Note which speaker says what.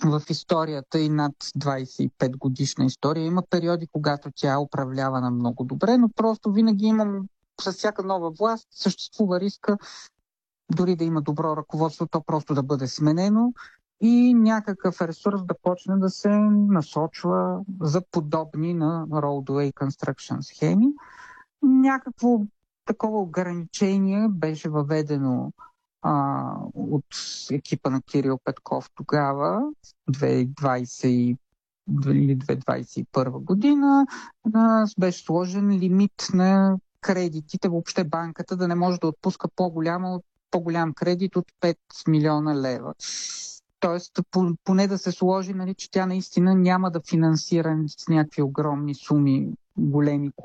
Speaker 1: в историята и над 25 годишна история. Има периоди, когато тя е управлявана много добре, но просто винаги имам, с всяка нова власт съществува риска, дори да има добро ръководство, то просто да бъде сменено и някакъв ресурс да почне да се насочва за подобни на roadway construction схеми. Някакво такова ограничение беше въведено от екипа на Кирил Петков тогава, 2020 или 2021 година, беше сложен лимит на кредитите, въобще банката да не може да отпуска по-голям кредит от 5 милиона лева. Тоест, поне да се сложи, нали, че тя наистина няма да финансира с някакви огромни суми големи